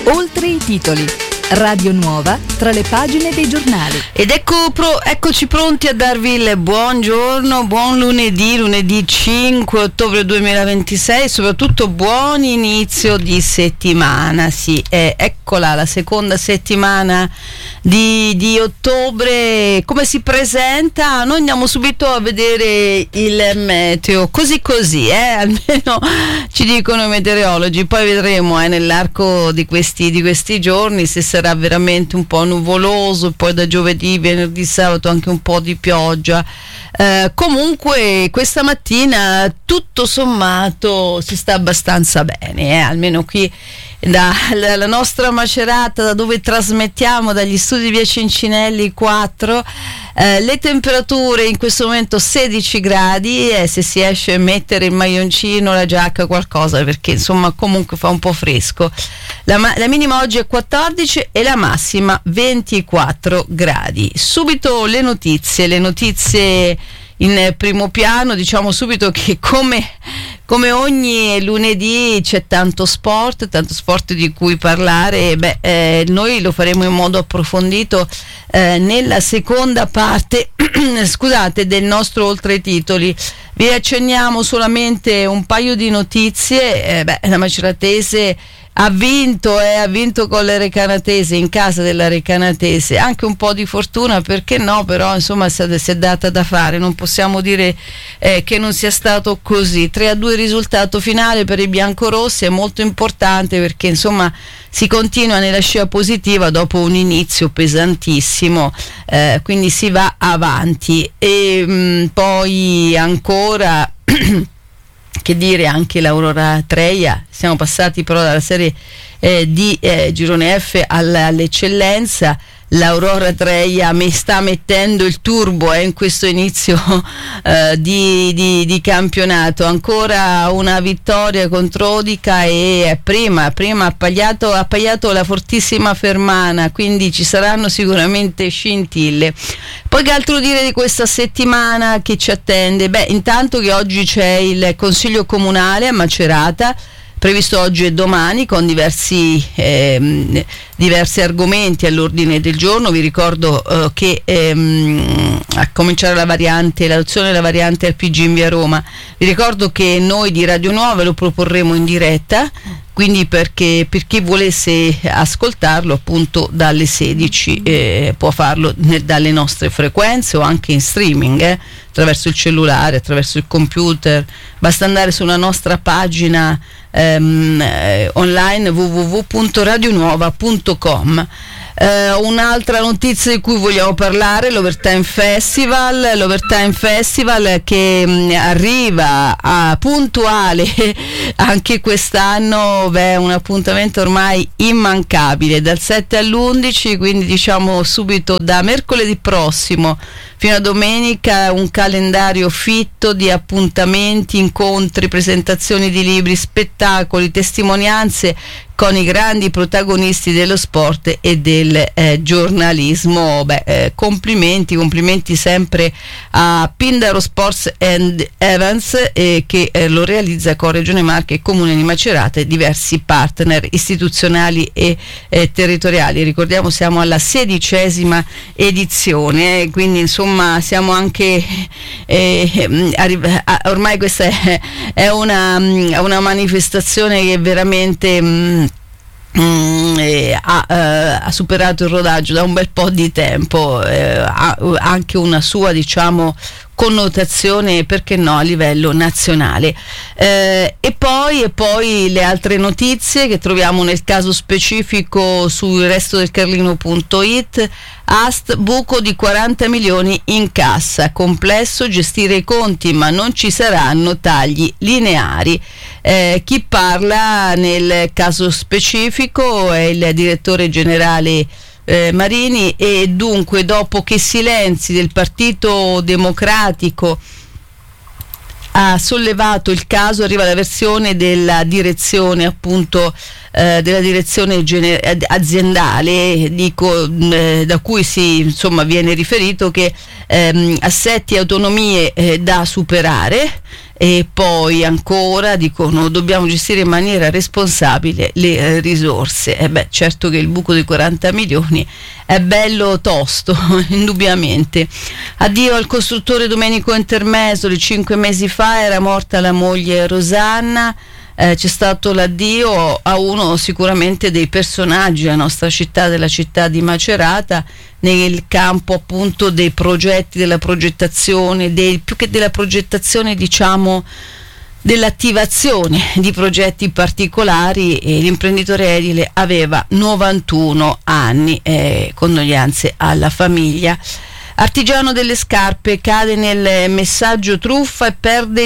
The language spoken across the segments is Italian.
Oltre i titoli. Radio Nuova tra le pagine dei giornali. Ed eccoci pronti a darvi il buongiorno, buon lunedì 5 ottobre 2026, soprattutto buon inizio di settimana. Sì, eccola la seconda settimana di ottobre. Come si presenta? Noi andiamo subito a vedere il meteo, così, almeno ci dicono i meteorologi, poi vedremo nell'arco di questi giorni se sarà veramente un po' nuvoloso, poi da giovedì, venerdì, sabato anche un po' di pioggia. Comunque questa mattina tutto sommato si sta abbastanza bene, almeno qui dalla nostra Macerata, da dove trasmettiamo, dagli studi di via Cincinelli 4. Le temperature in questo momento 16 gradi, se si esce a mettere il maglioncino, la giacca, qualcosa, perché insomma comunque fa un po' fresco. La minima oggi è 14 e la massima 24 gradi. Subito le notizie in primo piano. Diciamo subito che come ogni lunedì c'è tanto sport di cui parlare. Noi lo faremo in modo approfondito nella seconda parte scusate, del nostro Oltre i titoli. Vi accenniamo solamente un paio di notizie. La Maceratese ha vinto con la Recanatese, in casa della Recanatese, anche un po' di fortuna, perché no, però insomma si è data da fare, non possiamo dire che non sia stato così. 3-2 risultato finale per i biancorossi, è molto importante perché insomma si continua nella scia positiva dopo un inizio pesantissimo, quindi si va avanti. E poi ancora che dire, anche l'Aurora Treia, siamo passati però dalla serie di Girone F all'eccellenza. L'Aurora Treia sta mettendo il turbo in questo inizio di campionato. Ancora una vittoria contro Odica e prima ha pagliato la fortissima Fermana, quindi ci saranno sicuramente scintille. Poi che altro dire di questa settimana che ci attende? Intanto che oggi c'è il Consiglio Comunale a Macerata, previsto oggi e domani, con diversi argomenti all'ordine del giorno. Vi ricordo che a cominciare l'adozione della variante LPG in via Roma. Vi ricordo che noi di Radio Nuova lo proporremo in diretta, quindi per chi volesse ascoltarlo appunto dalle 16 può farlo dalle nostre frequenze o anche in streaming, attraverso il cellulare, attraverso il computer. Basta andare sulla nostra pagina online www.radionuova.com. Un'altra notizia di cui vogliamo parlare, l'Overtime Festival che arriva puntuale anche quest'anno. Un appuntamento ormai immancabile dal 7 all'11, quindi diciamo subito da mercoledì prossimo fino a domenica un calendario fitto di appuntamenti, incontri, presentazioni di libri, spettacoli, testimonianze con i grandi protagonisti dello sport e del giornalismo. Complimenti sempre a Pindaro Sports and Events che lo realizza con Regione Marche e Comune di Macerata e diversi partner istituzionali e territoriali. Ricordiamo, siamo alla 16ª edizione, quindi insomma siamo anche ormai questa è una manifestazione che veramente ha superato il rodaggio da un bel po' di tempo, ha anche una sua, diciamo, connotazione, perché no, a livello nazionale. E poi le altre notizie che troviamo nel caso specifico sul resto del Carlino.it. Ast, buco di 40 milioni in cassa, complesso gestire i conti ma non ci saranno tagli lineari. Chi parla nel caso specifico è il direttore generale Marini, e dunque dopo che Silenzi del Partito Democratico ha sollevato il caso, arriva la versione della direzione, appunto della direzione aziendale, da cui viene riferito che assetti e autonomie da superare, E poi ancora dicono dobbiamo gestire in maniera responsabile le risorse. Certo che il buco di 40 milioni è bello tosto, indubbiamente. Addio al costruttore Domenico Intermesoli, 5 mesi fa era morta la moglie Rosanna. C'è stato l'addio a uno sicuramente dei personaggi della nostra città, della città di Macerata, nel campo appunto dei progetti, della progettazione, più che della progettazione, diciamo dell'attivazione di progetti particolari. E l'imprenditore edile aveva 91 anni, condoglianze alla famiglia. Artigiano delle scarpe cade nel messaggio truffa e perde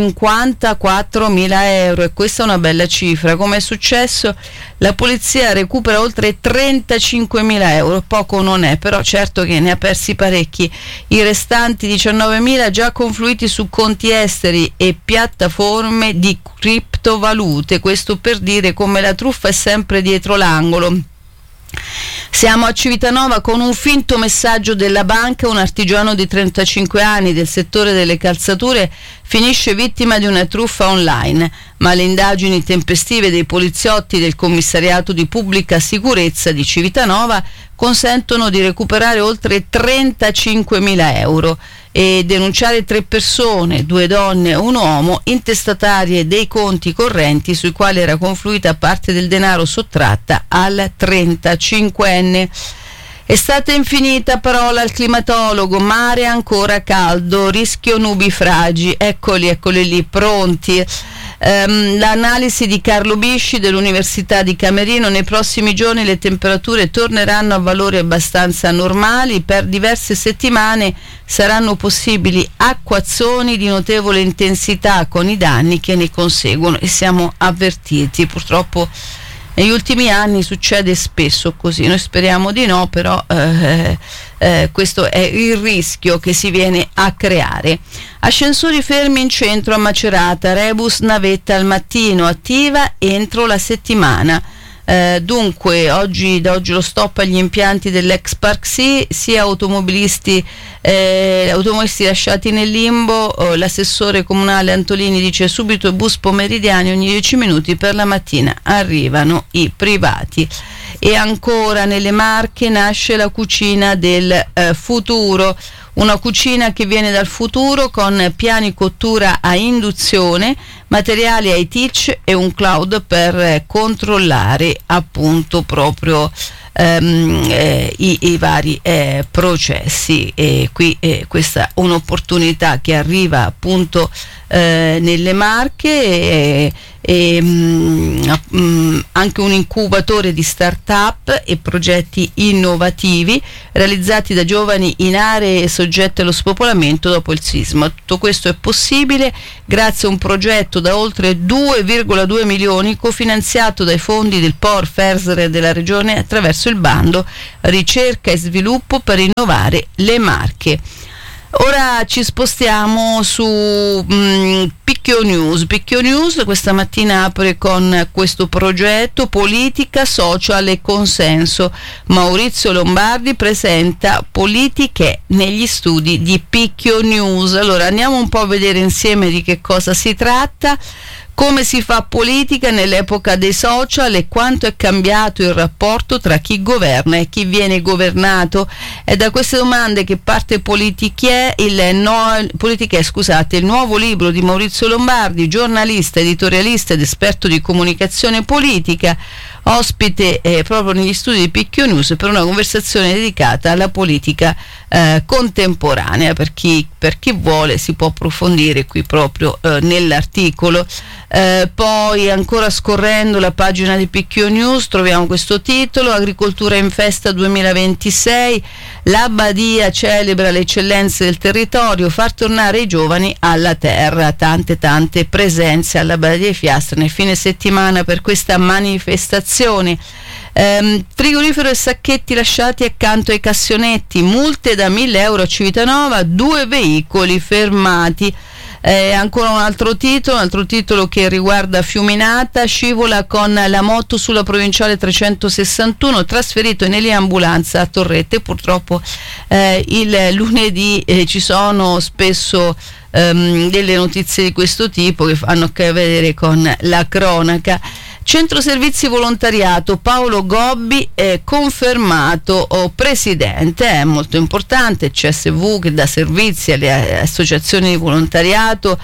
54.000 euro, e questa è una bella cifra. Come è successo? La polizia recupera oltre 35.000 euro, poco non è, però certo che ne ha persi parecchi. I restanti 19.000 già confluiti su conti esteri e piattaforme di criptovalute, questo per dire come la truffa è sempre dietro l'angolo. Siamo a Civitanova con un finto messaggio della banca. Un artigiano di 35 anni del settore delle calzature finisce vittima di una truffa online, ma le indagini tempestive dei poliziotti del commissariato di pubblica sicurezza di Civitanova consentono di recuperare oltre 35.000 euro e denunciare 3 persone, 2 donne e un uomo, intestatarie dei conti correnti sui quali era confluita parte del denaro sottratta al 35enne. Estate infinita, parola al climatologo, mare ancora caldo, rischio nubifragi, eccoli lì pronti. L'analisi di Carlo Bisci dell'Università di Camerino: nei prossimi giorni le temperature torneranno a valori abbastanza normali, per diverse settimane saranno possibili acquazzoni di notevole intensità con i danni che ne conseguono, e siamo avvertiti. Purtroppo negli ultimi anni succede spesso così, noi speriamo di no, però questo è il rischio che si viene a creare. Ascensori fermi in centro a Macerata, rebus navetta al mattino, attiva entro la settimana. Dunque da oggi lo stop agli impianti dell'ex Park sia automobilisti lasciati nel limbo. L'assessore comunale Antolini dice subito bus pomeridiani ogni 10 minuti, per la mattina arrivano i privati. E ancora nelle Marche nasce la cucina del futuro, una cucina che viene dal futuro con piani cottura a induzione, materiali high-tech e un cloud per controllare appunto proprio i vari processi. E qui questa è un'opportunità che arriva appunto nelle Marche, anche un incubatore di start-up e progetti innovativi realizzati da giovani in aree soggette allo spopolamento dopo il sisma. Tutto questo è possibile grazie a un progetto da oltre 2,2 milioni cofinanziato dai fondi del POR FESR della regione attraverso il bando Ricerca e Sviluppo per innovare le Marche. Ora ci spostiamo su Picchio News. Picchio News questa mattina apre con questo progetto: politica, social e consenso. Maurizio Lombardi presenta politiche negli studi di Picchio News. Allora andiamo un po' a vedere insieme di che cosa si tratta. Come si fa politica nell'epoca dei social e quanto è cambiato il rapporto tra chi governa e chi viene governato? È da queste domande che parte Politiche, il nuovo libro di Maurizio Lombardi, giornalista, editorialista ed esperto di comunicazione politica, ospite proprio negli studi di Picchio News per una conversazione dedicata alla politica contemporanea. Per chi vuole si può approfondire qui proprio nell'articolo. Poi ancora scorrendo la pagina di Picchio News troviamo questo titolo: Agricoltura in festa 2026, la Badia celebra le eccellenze del territorio, far tornare i giovani alla terra. Tante presenze alla Badia di Fiastra nel fine settimana per questa manifestazione. Frigorifero e sacchetti lasciati accanto ai cassionetti, multe da 1.000 euro a Civitanova, 2 veicoli fermati. Ancora un altro titolo che riguarda Fiuminata, scivola con la moto sulla provinciale 361, trasferito in eliambulanza a Torrette. Purtroppo il lunedì ci sono spesso delle notizie di questo tipo che hanno a che vedere con la cronaca. Centro Servizi Volontariato, Paolo Gobbi è confermato presidente, è molto importante. CSV che dà servizi alle associazioni di volontariato.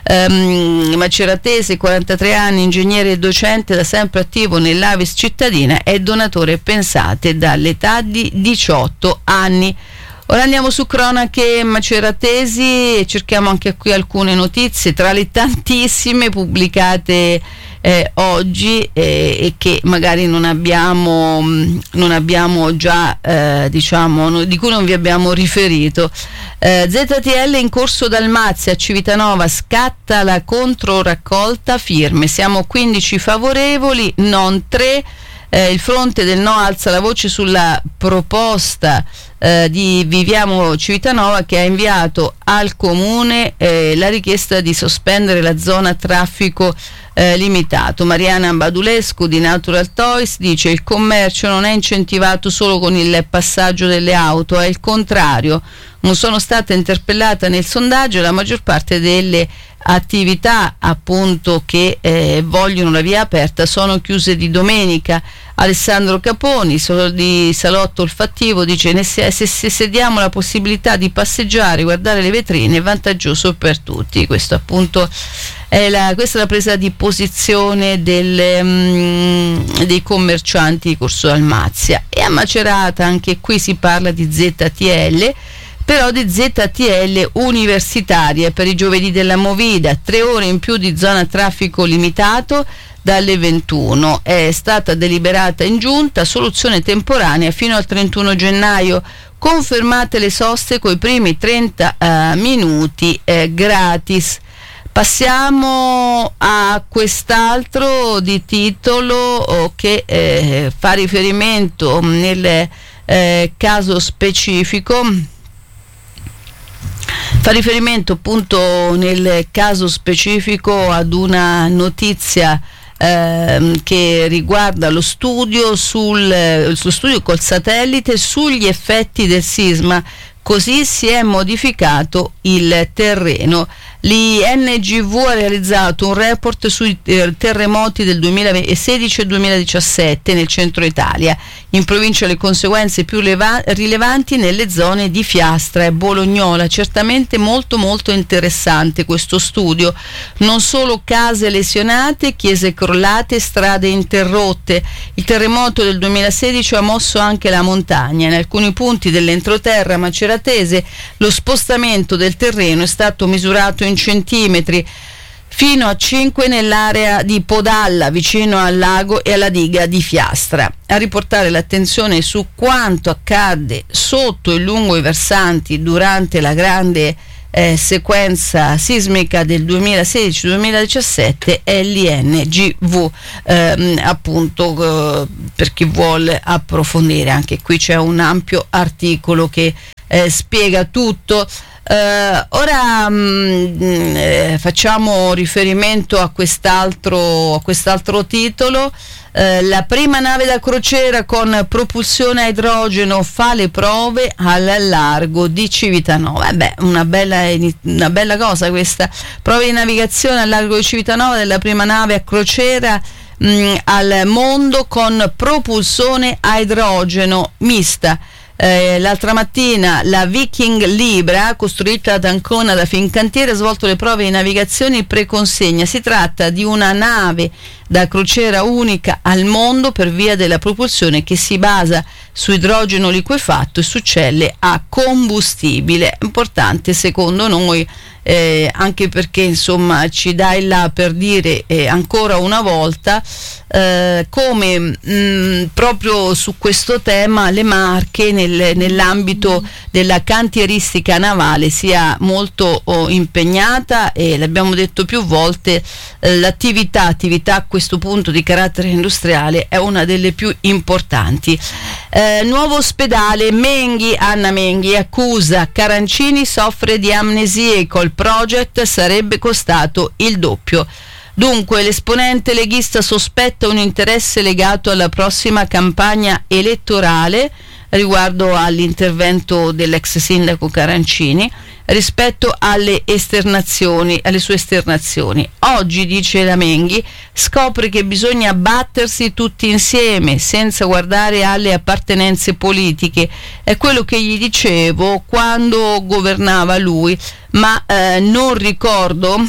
Maceratese, 43 anni, ingegnere e docente, da sempre attivo nell'Avis cittadina, è donatore, pensate, dall'età di 18 anni. Ora andiamo su cronache maceratesi e cerchiamo anche qui alcune notizie tra le tantissime pubblicate oggi e che magari non abbiamo già di cui non vi abbiamo riferito. ZTL in corso Dalmazia a Civitanova, scatta la controraccolta firme, siamo 15 favorevoli, non 3. Il fronte del no alza la voce sulla proposta di Viviamo Civitanova, che ha inviato al comune la richiesta di sospendere la zona traffico limitato. Mariana Badulescu di Natural Toys dice: il commercio non è incentivato solo con il passaggio delle auto, è il contrario. Non sono stata interpellata nel sondaggio, la maggior parte delle attività appunto che vogliono la via aperta sono chiuse di domenica. Alessandro Caponi di Salotto Olfattivo dice: se diamo la possibilità di passeggiare, guardare le vetrine, è vantaggioso per tutti. Questo appunto questa è la presa di posizione dei commercianti di Corso Dalmazia. E a Macerata anche qui si parla di ZTL, però di ZTL universitaria per i giovedì della Movida, 3 ore in più di zona traffico limitato dalle 21. È stata deliberata in giunta soluzione temporanea fino al 31 gennaio, confermate le soste coi primi 30 minuti gratis. Passiamo a quest'altro di titolo che fa riferimento nel caso specifico. Fa riferimento appunto nel caso specifico ad una notizia che riguarda lo studio studio col satellite sugli effetti del sisma. Così si è modificato il terreno. L'INGV ha realizzato un report sui terremoti del 2016 e 2017 nel centro Italia. In provincia le conseguenze più rilevanti nelle zone di Fiastra e Bolognola. Certamente molto molto interessante questo studio. Non solo case lesionate, chiese crollate, strade interrotte. Il terremoto del 2016 ha mosso anche la montagna. In alcuni punti dell'entroterra maceratese lo spostamento del terreno è stato misurato in centimetri, fino a 5 nell'area di Podalla, vicino al lago e alla diga di Fiastra. A riportare l'attenzione su quanto accadde sotto e lungo i versanti durante la grande sequenza sismica del 2016-2017 è l'INGV, appunto per chi vuole approfondire. Anche qui c'è un ampio articolo che spiega tutto. Ora facciamo riferimento a quest'altro titolo. La prima nave da crociera con propulsione a idrogeno fa le prove al largo di Civitanova. Una bella cosa questa. Prove di navigazione al largo di Civitanova della prima nave a crociera al mondo con propulsione a idrogeno mista. L'altra mattina la Viking Libra, costruita ad Ancona da Fincantieri, ha svolto le prove di navigazione pre-consegna. Si tratta di una nave da crociera unica al mondo per via della propulsione che si basa su idrogeno liquefatto e su celle a combustibile. Importante secondo noi, anche perché insomma ci dà il là per dire ancora una volta come proprio su questo tema le Marche nell'ambito della cantieristica navale sia molto impegnata, e l'abbiamo detto più volte, l'attività questo punto di carattere industriale è una delle più importanti. Nuovo ospedale, Anna Menghi accusa Carancini soffre di amnesie, col project sarebbe costato il doppio. Dunque l'esponente leghista sospetta un interesse legato alla prossima campagna elettorale riguardo all'intervento dell'ex sindaco Carancini rispetto alle sue esternazioni. Oggi, dice la Menghi, scopre che bisogna battersi tutti insieme senza guardare alle appartenenze politiche. È quello che gli dicevo quando governava lui, ma non ricordo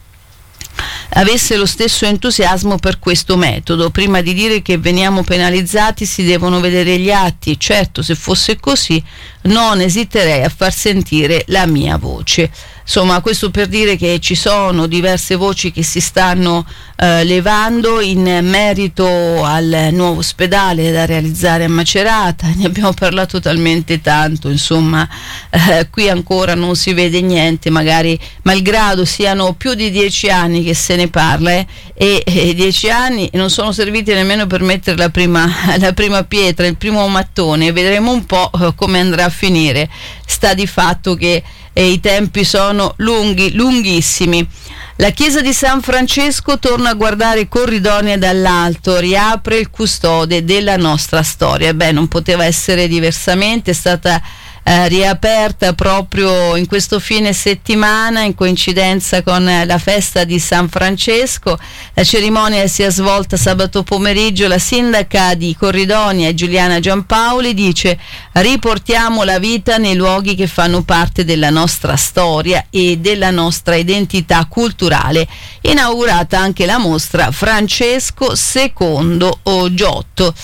avesse lo stesso entusiasmo per questo metodo. Prima di dire che veniamo penalizzati si devono vedere gli atti. Certo, se fosse così non esiterei a far sentire la mia voce. Insomma, questo per dire che ci sono diverse voci che si stanno levando in merito al nuovo ospedale da realizzare a Macerata. Ne abbiamo parlato talmente tanto, insomma, qui ancora non si vede niente, magari malgrado siano più di 10 anni che se ne parla, e 10 anni non sono serviti nemmeno per mettere la prima pietra, il primo mattone. Vedremo un po' come andrà a finire. Sta di fatto che i tempi sono lunghissimi. La chiesa di San Francesco torna a guardare Corridonia dall'alto, riapre il custode della nostra storia. Beh, non poteva essere diversamente, è stata riaperta proprio in questo fine settimana in coincidenza con la festa di San Francesco. La cerimonia si è svolta sabato pomeriggio. La sindaca di Corridonia, Giuliana Giampaoli, dice: riportiamo la vita nei luoghi che fanno parte della nostra storia e della nostra identità culturale. Inaugurata anche la mostra Francesco II Giotto.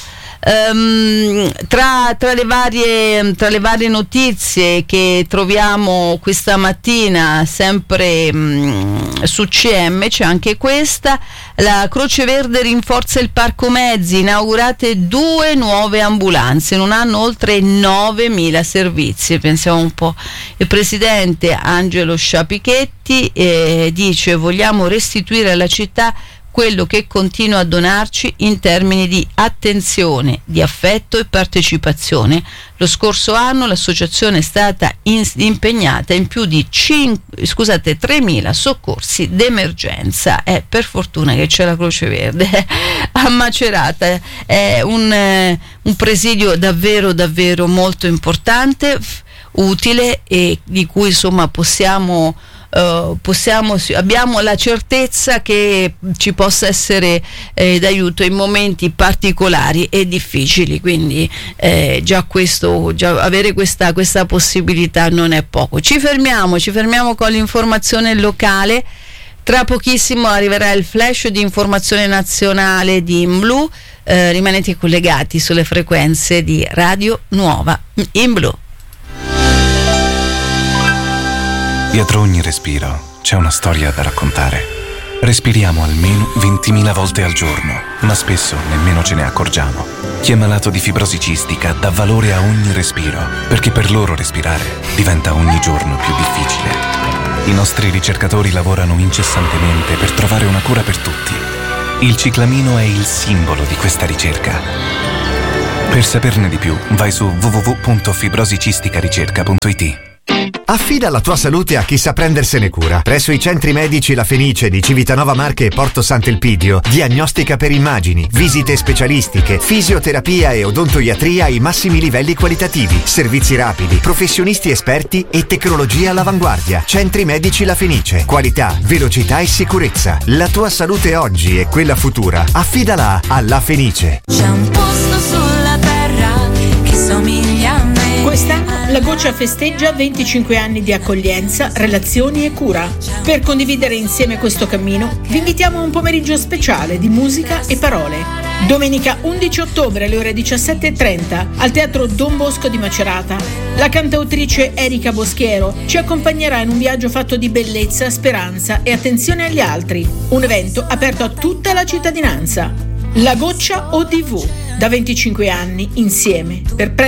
Tra le varie notizie che troviamo questa mattina sempre su CM c'è anche questa: la Croce Verde rinforza il parco mezzi, inaugurate 2 nuove ambulanze in un anno, oltre 9.000 servizi. Pensiamo un po'. Il presidente Angelo Sciapichetti dice: vogliamo restituire alla città quello che continua a donarci in termini di attenzione, di affetto e partecipazione. Lo scorso anno l'associazione è stata impegnata in più di 3.000 soccorsi d'emergenza. Per fortuna che c'è la Croce Verde a Macerata. È un presidio davvero molto importante, utile, e di cui insomma abbiamo la certezza che ci possa essere d'aiuto in momenti particolari e difficili, quindi già avere questa possibilità non è poco. Ci fermiamo con l'informazione locale. Tra pochissimo arriverà il flash di informazione nazionale di In Blu. Rimanete collegati sulle frequenze di Radio Nuova In Blu. Dietro ogni respiro c'è una storia da raccontare. Respiriamo almeno 20.000 volte al giorno, ma spesso nemmeno ce ne accorgiamo. Chi è malato di fibrosi cistica dà valore a ogni respiro, perché per loro respirare diventa ogni giorno più difficile. I nostri ricercatori lavorano incessantemente per trovare una cura per tutti. Il ciclamino è il simbolo di questa ricerca. Per saperne di più, vai su www.fibrosicisticaRicerca.it. Affida la tua salute a chi sa prendersene cura. Presso i centri medici La Fenice di Civitanova Marche e Porto Sant'Elpidio, diagnostica per immagini, visite specialistiche, fisioterapia e odontoiatria ai massimi livelli qualitativi, servizi rapidi, professionisti esperti e tecnologia all'avanguardia. Centri medici La Fenice. Qualità, velocità e sicurezza. La tua salute oggi e quella futura. Affidala a La Fenice. C'è un posto sulla terra che somiglia a me. Quest'anno la Goccia festeggia 25 anni di accoglienza, relazioni e cura. Per condividere insieme questo cammino, vi invitiamo a un pomeriggio speciale di musica e parole. Domenica 11 ottobre alle ore 17:30 al Teatro Don Bosco di Macerata. La cantautrice Erika Boschiero ci accompagnerà in un viaggio fatto di bellezza, speranza e attenzione agli altri. Un evento aperto a tutta la cittadinanza. La Goccia ODV, da 25 anni insieme per